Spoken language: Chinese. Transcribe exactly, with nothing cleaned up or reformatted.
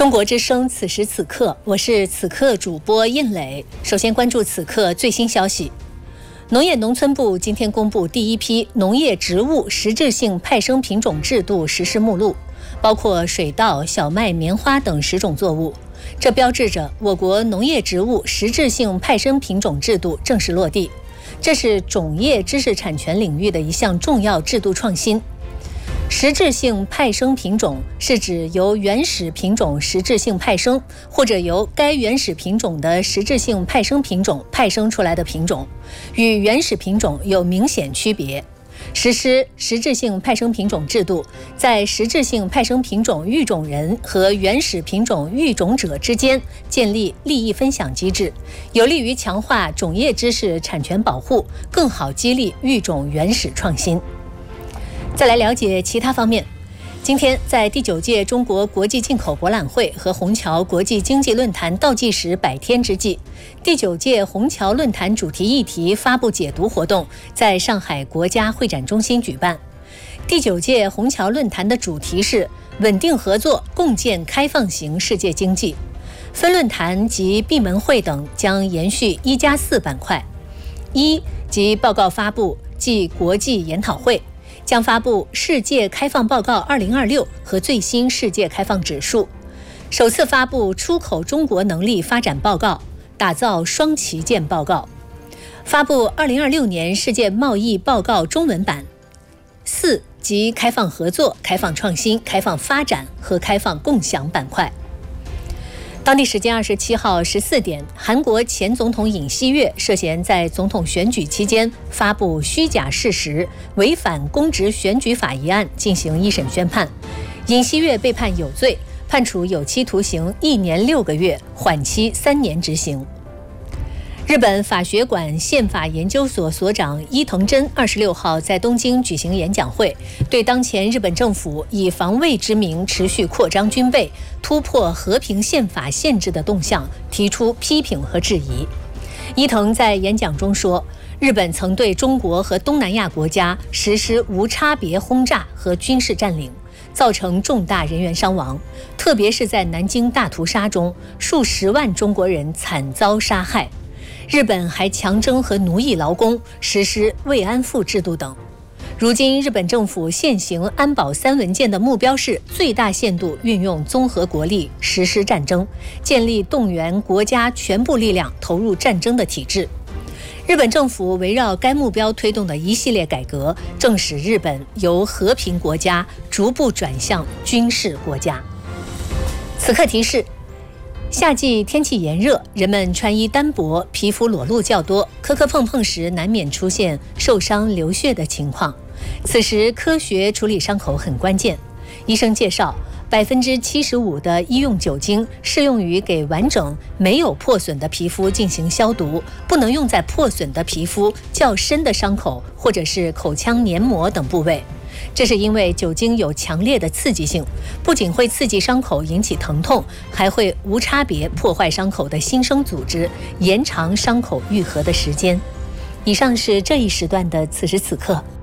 中国之声此时此刻，我是此刻主播印磊。首先关注此刻最新消息。农业农村部今天公布第一批农业植物实质性派生品种制度实施目录，包括水稻、小麦、棉花等十种作物。这标志着我国农业植物实质性派生品种制度正式落地，这是种业知识产权领域的一项重要制度创新。实质性派生品种是指由原始品种实质性派生，或者由该原始品种的实质性派生品种派生出来的品种，与原始品种有明显区别。实施实质性派生品种制度，在实质性派生品种育种人和原始品种育种者之间建立利益分享机制，有利于强化种业知识产权保护，更好激励育种原始创新。再来了解其他方面。今天在第九届中国国际进口博览会和虹桥国际经济论坛倒计时百天之际，第九届虹桥论坛主题议题发布解读活动在上海国家会展中心举办。第九届虹桥论坛的主题是稳定合作，共建开放型世界经济。分论坛及闭门会等将延续一加四板块。一即报告发布暨国际研讨会，将发布世界开放报告二零二六和最新世界开放指数，首次发布出口中国能力发展报告，打造双旗舰报告，发布二零二六年世界贸易报告中文版。四即开放合作、开放创新、开放发展和开放共享板块。当地时间二十七号十四点，韩国前总统尹锡悦涉嫌在总统选举期间发布虚假事实，违反公职选举法一案进行一审宣判。尹锡悦被判有罪，判处有期徒刑一年六个月，缓期三年执行。日本法学馆宪法研究所所长伊藤真二十六号在东京举行演讲会，对当前日本政府以防卫之名持续扩张军备、突破和平宪法限制的动向提出批评和质疑。伊藤在演讲中说，日本曾对中国和东南亚国家实施无差别轰炸和军事占领，造成重大人员伤亡，特别是在南京大屠杀中，数十万中国人惨遭杀害。日本还强征和奴役劳工，实施慰安妇制度等。如今日本政府现行安保三文件的目标是最大限度运用综合国力实施战争，建立动员国家全部力量投入战争的体制。日本政府围绕该目标推动的一系列改革，正使日本由和平国家逐步转向军事国家。此刻提示，夏季天气炎热，人们穿衣单薄，皮肤裸露较多，磕磕碰碰时难免出现受伤流血的情况。此时科学处理伤口很关键。医生介绍，百分之七十五的医用酒精适用于给完整没有破损的皮肤进行消毒，不能用在破损的皮肤较深的伤口或者是口腔黏膜等部位。这是因为酒精有强烈的刺激性，不仅会刺激伤口引起疼痛，还会无差别破坏伤口的新生组织，延长伤口愈合的时间。以上是这一时段的此时此刻。